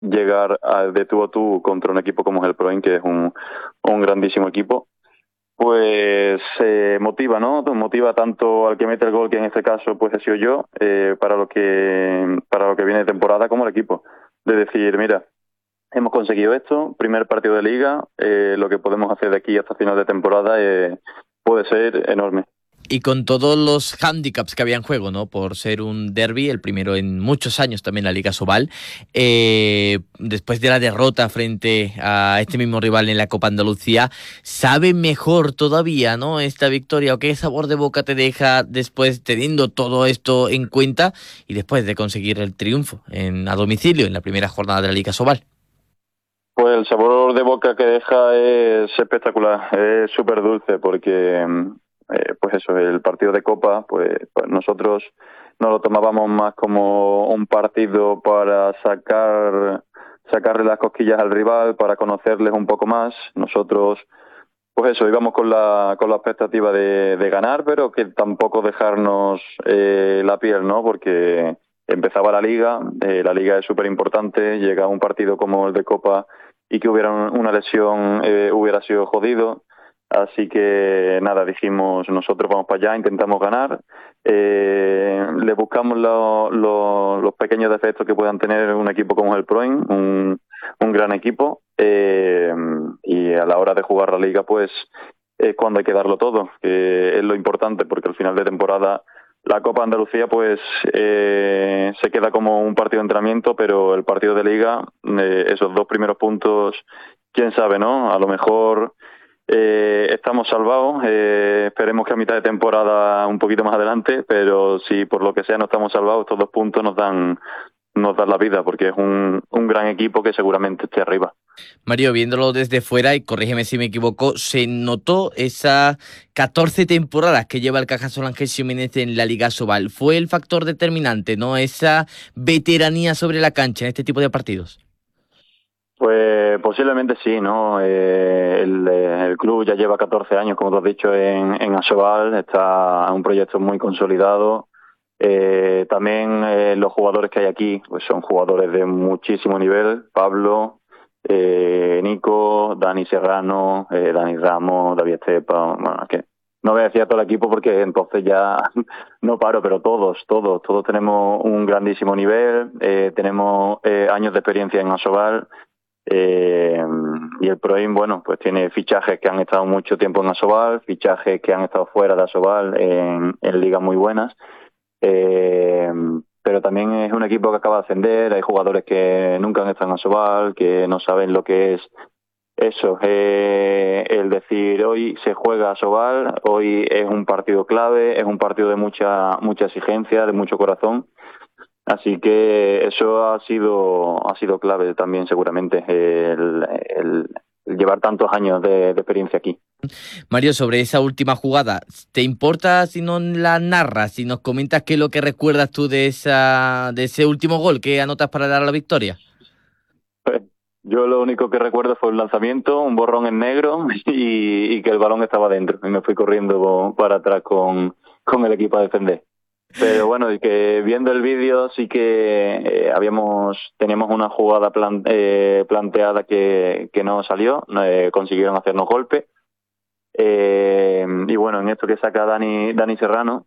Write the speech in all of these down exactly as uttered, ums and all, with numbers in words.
llegar a, de tú a tú contra un equipo como es el Proin, que es un, un grandísimo equipo, pues eh, motiva, ¿no? Motiva tanto al que mete el gol, que en este caso pues he sido yo, eh, para lo que para lo que viene de temporada, como el equipo. De decir, mira, hemos conseguido esto, primer partido de liga, eh, lo que podemos hacer de aquí hasta final de temporada eh, puede ser enorme. Y con todos los hándicaps que había en juego, ¿no? Por ser un derbi, el primero en muchos años también en la Liga Sobal, eh, después de la derrota frente a este mismo rival en la Copa Andalucía, ¿sabe mejor todavía, ¿no? Esta victoria, o qué sabor de boca te deja después, teniendo todo esto en cuenta y después de conseguir el triunfo en, a domicilio en la primera jornada de la Liga Sobal? Pues el sabor de boca que deja es espectacular, es súper dulce porque, eh, pues eso, el partido de Copa, pues, pues nosotros nos lo tomábamos más como un partido para sacar sacarle las cosquillas al rival, para conocerles un poco más. Nosotros, pues eso, íbamos con la con la expectativa de, de ganar, pero que tampoco dejarnos eh, la piel, ¿no? Porque empezaba la liga, eh, la liga es súper importante, llega un partido como el de Copa y que hubiera una lesión eh, hubiera sido jodido. Así que nada, dijimos, nosotros vamos para allá, intentamos ganar, eh, le buscamos lo, lo, los pequeños defectos que puedan tener un equipo como el Proin, un, un gran equipo, eh, y a la hora de jugar la liga pues es cuando hay que darlo todo, que es lo importante, porque al final de temporada la Copa Andalucía pues eh, se queda como un partido de entrenamiento, pero el partido de liga, eh, esos dos primeros puntos, quién sabe, ¿no? A lo mejor eh, estamos salvados, eh, esperemos que a mitad de temporada un poquito más adelante, pero si por lo que sea no estamos salvados, estos dos puntos nos dan nos dan la vida, porque es un, un gran equipo que seguramente esté arriba. Mario, viéndolo desde fuera, y corrígeme si me equivoco, se notó esas catorce temporadas que lleva el Caja Solange Ximénez en la Liga Sobal. ¿Fue el factor determinante, no? Esa veteranía sobre la cancha en este tipo de partidos. Pues posiblemente sí, ¿no? Eh, el, el club ya lleva catorce años, como tú has dicho, en, en Asobal, está en un proyecto muy consolidado. Eh, también eh, los jugadores que hay aquí pues son jugadores de muchísimo nivel. Pablo, eh, Nico, Dani Serrano, eh, Dani Ramos, David Estepa, bueno, que no voy a decir a todo el equipo porque entonces ya no paro, pero todos, todos, todos tenemos un grandísimo nivel, eh, tenemos eh, años de experiencia en Asobal. Eh, y el Proin, bueno, pues tiene fichajes que han estado mucho tiempo en Asobal, fichajes que han estado fuera de Asobal en, en ligas muy buenas. Eh, pero también es un equipo que acaba de ascender, hay jugadores que nunca han estado en Asobal, que no saben lo que es eso, eh, el decir hoy se juega Asobal, hoy es un partido clave, es un partido de mucha mucha exigencia, de mucho corazón. Así que eso ha sido ha sido clave también seguramente, el, el, el llevar tantos años de, de experiencia aquí. Mario, sobre esa última jugada, ¿te importa si no la narras, si nos comentas qué es lo que recuerdas tú de esa de ese último gol que anotas para dar la victoria? Pues, yo lo único que recuerdo fue un lanzamiento, un borrón en negro y, y que el balón estaba dentro. Y me fui corriendo para atrás con, con el equipo a defender. Pero bueno, y que viendo el vídeo sí que eh, habíamos teníamos una jugada plan, eh, planteada que, que no salió, eh, consiguieron hacernos golpe. Eh, y bueno, en esto que saca Dani, Dani Serrano,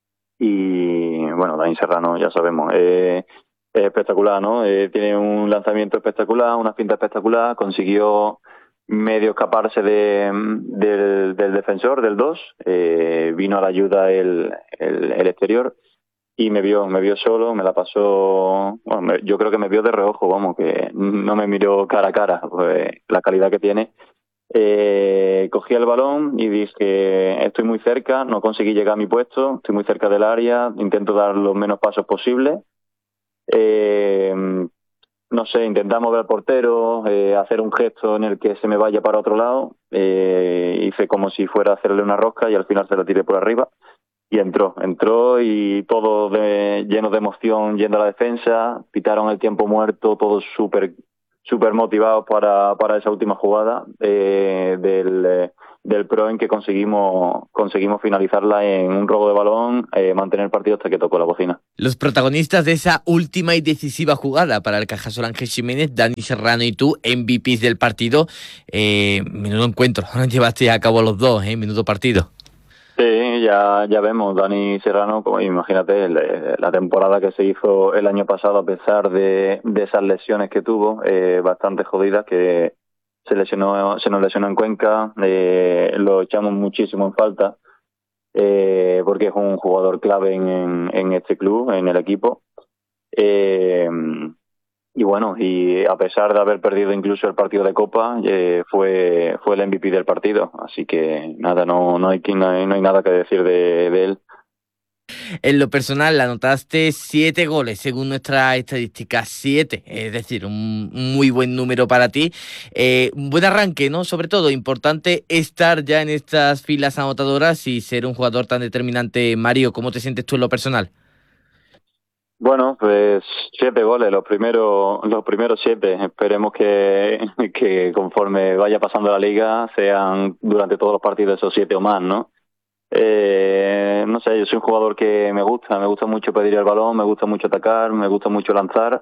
y bueno, Dani Serrano ya sabemos, eh, es espectacular, ¿no? Eh, tiene un lanzamiento espectacular, una finta espectacular, consiguió medio escaparse de, del, del defensor, del dos, eh, vino a la ayuda el, el, el exterior y me vio, me vio solo, me la pasó, bueno, me, yo creo que me vio de reojo, vamos, que no me miró cara a cara, pues la calidad que tiene. Eh, cogí el balón y dije, estoy muy cerca, no conseguí llegar a mi puesto, estoy muy cerca del área, intento dar los menos pasos posibles. Eh, no sé, intentamos ver al portero, eh, hacer un gesto en el que se me vaya para otro lado. Eh, hice como si fuera a hacerle una rosca y al final se la tiré por arriba. Y entró, entró y todo de, lleno de emoción yendo a la defensa, pitaron el tiempo muerto, todos súper súper motivados para, para esa última jugada eh, del, del Pro en que conseguimos conseguimos finalizarla en un robo de balón, eh, mantener el partido hasta que tocó la bocina. Los protagonistas de esa última y decisiva jugada para el Cajasol Ángel Jiménez, Dani Serrano y tú, M V Ps del partido. Eh, menudo encuentro, llevaste a cabo los dos, eh, menudo partido. Sí, ya ya vemos, Dani Serrano, como imagínate, el, la temporada que se hizo el año pasado a pesar de, de esas lesiones que tuvo, eh, bastante jodidas, que se lesionó, se nos lesionó en Cuenca, eh, lo echamos muchísimo en falta, eh, porque es un jugador clave en, en, en este club, en el equipo. Eh, y bueno, y a pesar de haber perdido incluso el partido de Copa, eh, fue fue el M V P del partido, así que nada, no no hay no hay, no hay nada que decir de, de él. En lo personal, anotaste siete goles según nuestra estadística, siete, es decir, un muy buen número para ti. Eh, un buen arranque, ¿no? Sobre todo, importante estar ya en estas filas anotadoras y ser un jugador tan determinante. Mario, ¿cómo te sientes tú en lo personal? Bueno, pues siete goles, los primeros, los primeros siete. Esperemos que, que conforme vaya pasando la liga sean durante todos los partidos esos siete o más, ¿no? Eh, no sé, yo soy un jugador que me gusta, me gusta mucho pedir el balón, me gusta mucho atacar, me gusta mucho lanzar,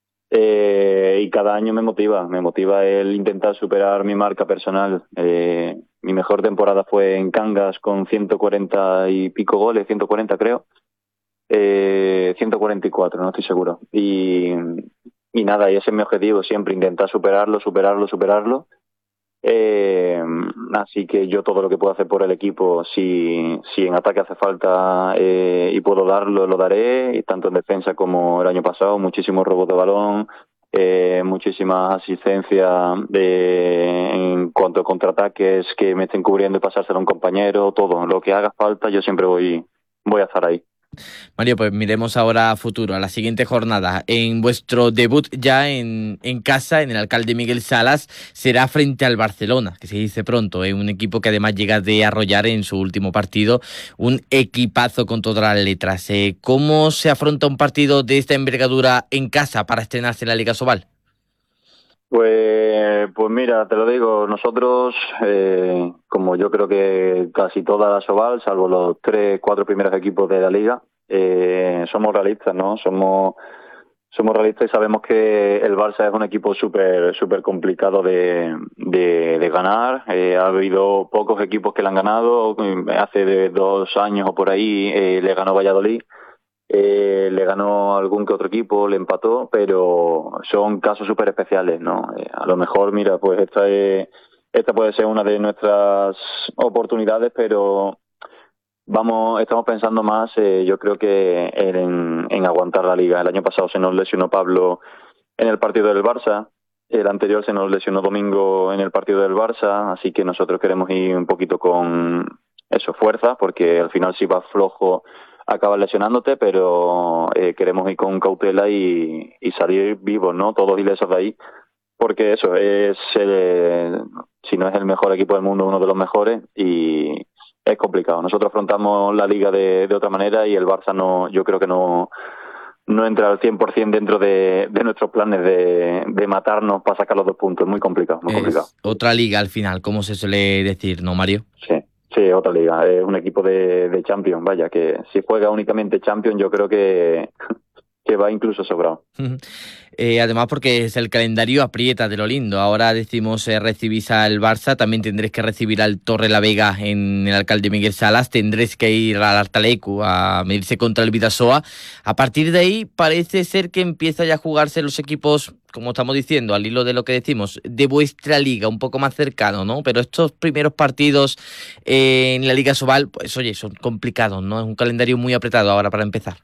eh, y cada año me motiva, me motiva el intentar superar mi marca personal. Eh, mi mejor temporada fue en Cangas con ciento cuarenta y pico goles, ciento cuarenta creo. Eh, ciento cuarenta y cuatro, no estoy seguro. Y, y nada, y ese es mi objetivo, siempre intentar superarlo, superarlo, superarlo. Eh, así que yo todo lo que puedo hacer por el equipo, si, si en ataque hace falta eh, y puedo darlo, lo daré, y tanto en defensa como el año pasado, muchísimos robos de balón, eh, muchísimas asistencias de, en cuanto a contraataques que me estén cubriendo y pasárselo a un compañero, todo, lo que haga falta, yo siempre voy, voy a estar ahí. Mario, pues miremos ahora a futuro, a la siguiente jornada. En vuestro debut ya en, en casa, en el Alcalde Miguel Salas, será frente al Barcelona, que se dice pronto, ¿eh? Un equipo que además llega de arrollar en su último partido, un equipazo con todas las letras. Eh, ¿Cómo se afronta un partido de esta envergadura en casa para estrenarse en la Liga Sobal? Pues, pues mira, te lo digo, nosotros, eh, como yo creo que casi toda la Sobal, salvo los tres, cuatro primeros equipos de la liga, eh, somos realistas, ¿no? Somos somos realistas y sabemos que el Barça es un equipo súper súper complicado de, de, de ganar. Eh, ha habido pocos equipos que le han ganado. Hace de dos años o por ahí eh, le ganó Valladolid. Eh, le ganó algún que otro equipo, le empató, pero son casos súper especiales, ¿no? Eh, a lo mejor, mira, pues esta es, esta puede ser una de nuestras oportunidades, pero vamos, estamos pensando más, eh, yo creo que en, en aguantar la liga. El año pasado se nos lesionó Pablo en el partido del Barça, el anterior se nos lesionó Domingo en el partido del Barça, así que nosotros queremos ir un poquito con eso, fuerza, porque al final si vas flojo acabas lesionándote, pero eh, queremos ir con cautela y, y salir vivos, ¿no? Todos ilesos de ahí, porque eso es, eh, si no es el mejor equipo del mundo, uno de los mejores, y es complicado. Nosotros afrontamos la liga de, de otra manera y el Barça no, yo creo que no, no entra al cien por ciento dentro de, de nuestros planes de, de matarnos para sacar los dos puntos. Muy complicado, muy Es complicado. otra liga al final, como se suele decir, ¿no, Mario? Sí. Sí, otra liga, es un equipo de, de Champions, vaya, que si juega únicamente Champions yo creo que, que va incluso sobrado. Eh, además porque es el calendario aprieta de lo lindo. Ahora decimos eh, recibís al Barça, también tendréis que recibir al Torrelavega en el Alcalde Miguel Salas, tendréis que ir al Artalecu a medirse contra el Bidasoa. A partir de ahí parece ser que empieza ya a jugarse los equipos, como estamos diciendo, al hilo de lo que decimos, de vuestra liga, un poco más cercano, ¿no? Pero estos primeros partidos eh, en la Liga Sobal, pues oye, son complicados, ¿no? Es un calendario muy apretado ahora para empezar.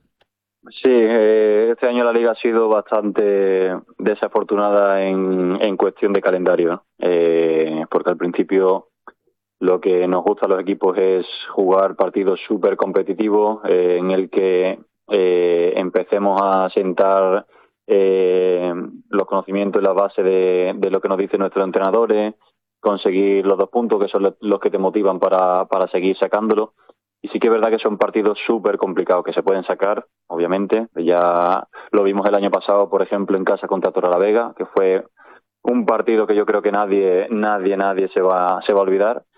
Sí, eh, este año la liga ha sido bastante desafortunada en, en cuestión de calendario, eh, porque al principio lo que nos gusta a los equipos es jugar partidos súper competitivos, eh, en el que eh, empecemos a sentar eh, los conocimientos y la base de, de lo que nos dicen nuestros entrenadores, conseguir los dos puntos que son los, los que te motivan para, para seguir sacándolo. Y sí que es verdad que son partidos súper complicados que se pueden sacar, obviamente. Ya lo vimos el año pasado, por ejemplo, en casa contra Torrelavega, que fue un partido que yo creo que nadie, nadie, nadie se va, se va a olvidar.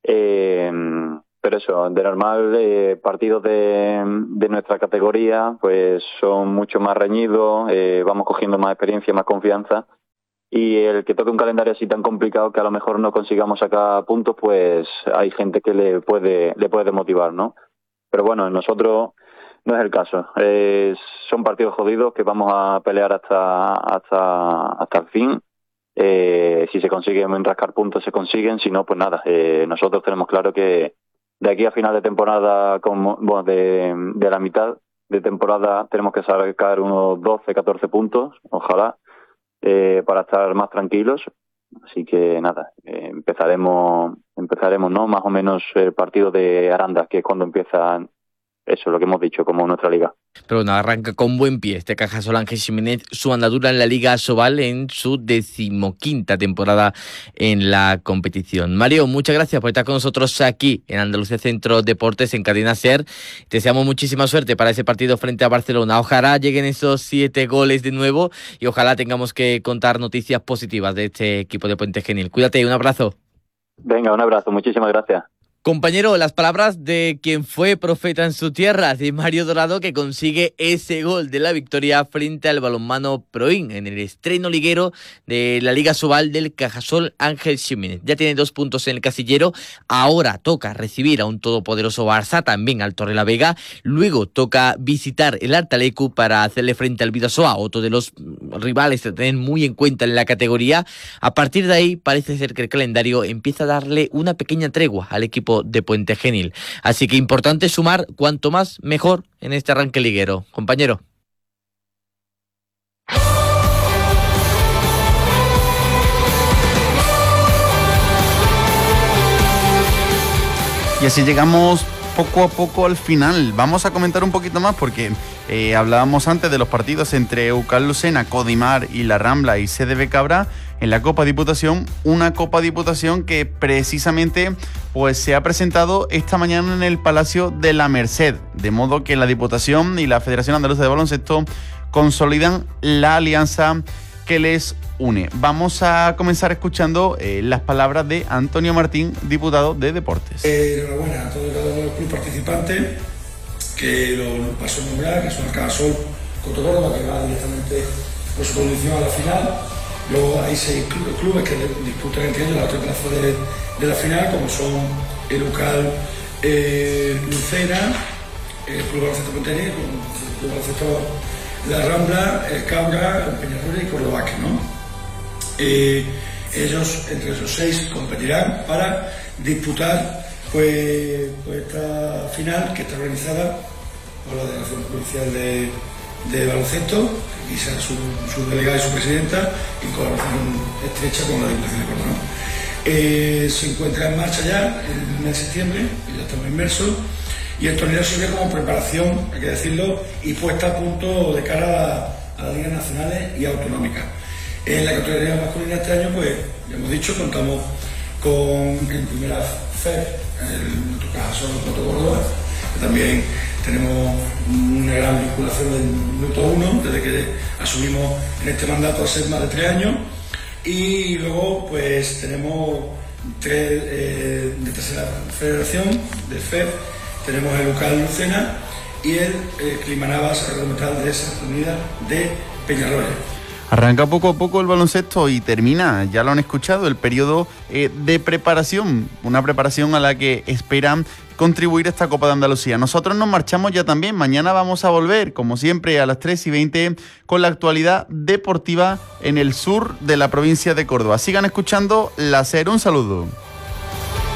Eh, pero eso, de normal, eh, partidos de, de nuestra categoría pues son mucho más reñidos, eh, vamos cogiendo más experiencia, más confianza, y el que toque un calendario así tan complicado que a lo mejor no consigamos sacar puntos, pues hay gente que le puede le puede motivar, ¿no? Pero bueno, nosotros no es el caso. Eh, son partidos jodidos que vamos a pelear hasta hasta hasta el fin. Eh, si se consiguen rascar puntos, se consiguen. Si no, pues nada. Eh, nosotros tenemos claro que de aquí a final de temporada, como, bueno, de, de la mitad de temporada, tenemos que sacar unos doce, catorce puntos, ojalá, eh, para estar más tranquilos. Así que nada, eh, empezaremos, empezaremos, ¿no? Más o menos el partido de Aranda, que es cuando empiezan, eso, lo que hemos dicho, como nuestra liga. Pero bueno, arranca con buen pie este Cajasol Ángel Ximénez su andadura en la Liga Asobal en su decimoquinta temporada en la competición. Mario, muchas gracias por estar con nosotros aquí en Andalucía Centro Deportes en Cadena SER. Te deseamos muchísima suerte para ese partido frente a Barcelona. Ojalá lleguen esos siete goles de nuevo y ojalá tengamos que contar noticias positivas de este equipo de Puente Genil. Cuídate, un abrazo. Venga, un abrazo, muchísimas gracias. Compañero, las palabras de quien fue profeta en su tierra, de Mario Dorado, que consigue ese gol de la victoria frente al balonmano Proin en el estreno liguero de la Liga Asobal del Cajasol Ángel Ximénez. Ya tiene dos puntos en el casillero, ahora toca recibir a un todopoderoso Barça, también al Torrelavega, luego toca visitar el Artalecu para hacerle frente al Bidasoa, otro de los rivales a tener muy en cuenta en la categoría. A partir de ahí parece ser que el calendario empieza a darle una pequeña tregua al equipo de Puente Genil. Así que importante sumar, cuanto más mejor en este arranque liguero. Compañero. Y así llegamos poco a poco al final. Vamos a comentar un poquito más porque eh, hablábamos antes de los partidos entre Eucal Lucena, Codimar y La Rambla y C D B Cabra en la Copa Diputación, una Copa Diputación que precisamente pues se ha presentado esta mañana en el Palacio de la Merced, de modo que la Diputación y la Federación Andaluza de Baloncesto consolidan la alianza que les une. Vamos a comenzar escuchando eh, las palabras de Antonio Martín, diputado de Deportes. Eh, enhorabuena a todos los clubes participantes, que lo, lo paso a nombrar, que son el Cajasol Cotocórdoba, que va directamente por su condición a la final. Luego hay seis clubes que disputan entre ellos la otra plaza de, de la final, como son el Ucal eh, Lucena, el Club Baloncesto Pontería, el Club Baloncesto La Rambla, el Cabra, el Peñarroya y Córdoba, ¿no? Eh, ellos, entre esos seis, competirán para disputar pues, pues esta final que está organizada por la Delegación Provincial de, de Baloncesto, y será su, su delegada y su presidenta, en colaboración estrecha con la Diputación de Córdoba, ¿no? Eh, se encuentra en marcha ya en el mes de septiembre, y ya estamos inmersos, y el torneo sirve como preparación, hay que decirlo, y puesta a punto de cara a, a las ligas nacionales y autonómicas. En la categoría masculina este año, pues, ya hemos dicho, contamos con en primera F E P, el Cajasol Cotocórdoba, que también tenemos una gran vinculación del minuto uno, desde que asumimos en este mandato hace más de tres años, y luego pues tenemos tres eh, de tercera federación, de F E P, tenemos el Ucal Lucena y el eh, Climanabas Agrometal de Santa Unida de Peñarroya. Arranca poco a poco el baloncesto y termina, ya lo han escuchado, el periodo eh, de preparación, una preparación a la que esperan contribuir esta Copa de Andalucía. Nosotros nos marchamos ya también, mañana vamos a volver, como siempre, a las tres y veinte con la actualidad deportiva en el sur de la provincia de Córdoba. Sigan escuchando la SER, un saludo.